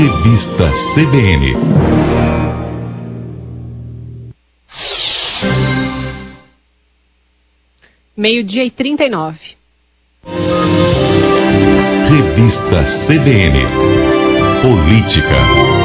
Revista CBN. Meio-dia e 39. Revista CBN. Política.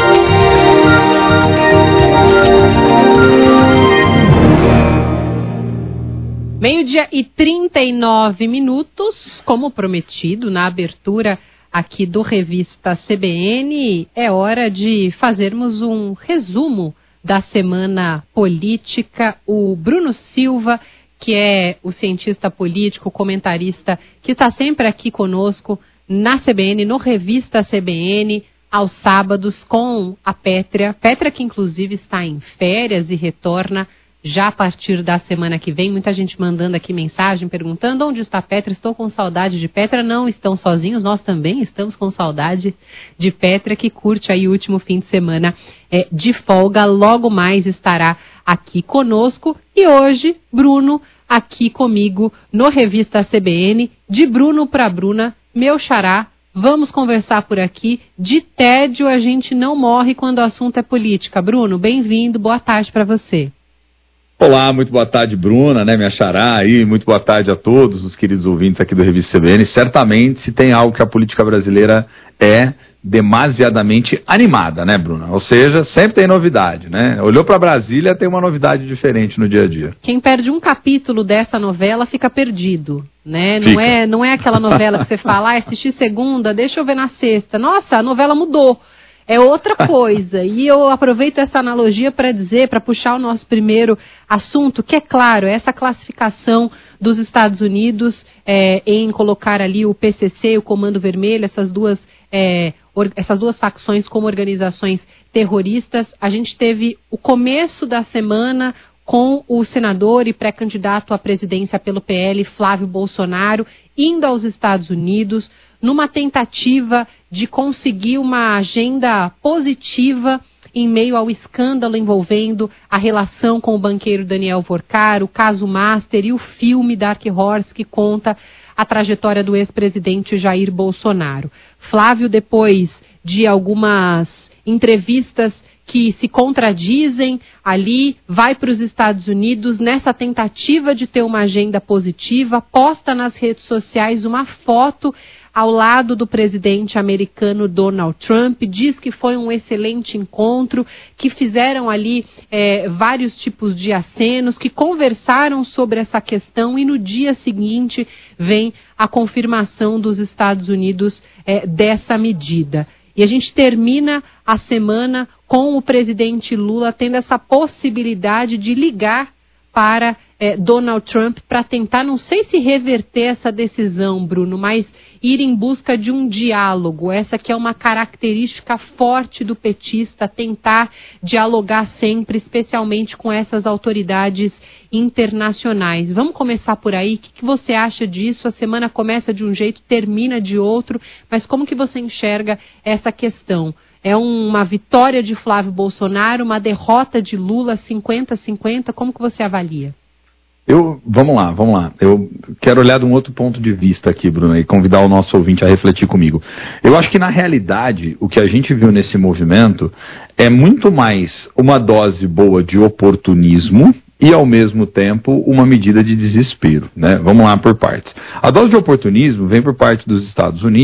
Meio-dia e 39 minutos, como prometido na abertura aqui do Revista CBN, é hora de fazermos um resumo da semana política. O Bruno Silva, que é o cientista político, comentarista, que está sempre aqui conosco na CBN, no Revista CBN, aos sábados, com a Pétria. Pétria que inclusive está em férias e retorna já a partir da semana que vem. Muita gente mandando aqui mensagem, perguntando onde está a Pétria. Estou com saudade de Pétria. Não estão sozinhos, nós também estamos com saudade de Pétria, que curte aí o último fim de semana de folga. Logo mais estará aqui conosco. E hoje, Bruno, aqui comigo no Revista CBN, de Bruno para Bruna, meu xará. Vamos conversar por aqui. De tédio a gente não morre quando o assunto é política. Bruno, bem-vindo, boa tarde para você. Olá, muito boa tarde, Bruna, minha xará aí, muito boa tarde a todos os queridos ouvintes aqui do Revista CBN. Certamente, se tem algo que a política brasileira é demasiadamente animada, Bruna? Ou seja, sempre tem novidade, Olhou para Brasília, tem uma novidade diferente no dia a dia. Quem perde um capítulo dessa novela fica perdido, Não é aquela novela que você fala, assisti segunda, deixa eu ver na sexta. Nossa, a novela mudou. É outra coisa, e eu aproveito essa analogia para dizer, para puxar o nosso primeiro assunto, que é claro, essa classificação dos Estados Unidos em colocar ali o PCC e o Comando Vermelho, essas duas facções como organizações terroristas. A gente teve o começo da semana com o senador e pré-candidato à presidência pelo PL, Flávio Bolsonaro, indo aos Estados Unidos, numa tentativa de conseguir uma agenda positiva em meio ao escândalo envolvendo a relação com o banqueiro Daniel Vorcar, o caso Master e o filme Dark Horse, que conta a trajetória do ex-presidente Jair Bolsonaro. Flávio, depois de algumas entrevistas que se contradizem ali, vai para os Estados Unidos nessa tentativa de ter uma agenda positiva, posta nas redes sociais uma foto ao lado do presidente americano Donald Trump, diz que foi um excelente encontro, que fizeram ali vários tipos de acenos, que conversaram sobre essa questão, e no dia seguinte vem a confirmação dos Estados Unidos dessa medida. E a gente termina a semana com o presidente Lula tendo essa possibilidade de ligar para Donald Trump para tentar, não sei se reverter essa decisão, Bruno, mas ir em busca de um diálogo. Essa que é uma característica forte do petista, tentar dialogar sempre, especialmente com essas autoridades internacionais. Vamos começar por aí. O que você acha disso? A semana começa de um jeito, termina de outro, mas como que você enxerga essa questão? É uma vitória de Flávio Bolsonaro, uma derrota de Lula, 50-50, como que você avalia? Vamos lá. Eu quero olhar de um outro ponto de vista aqui, Bruno, e convidar o nosso ouvinte a refletir comigo. Eu acho que, na realidade, o que a gente viu nesse movimento é muito mais uma dose boa de oportunismo e, ao mesmo tempo, uma medida de desespero, Vamos lá por partes. A dose de oportunismo vem por parte dos Estados Unidos,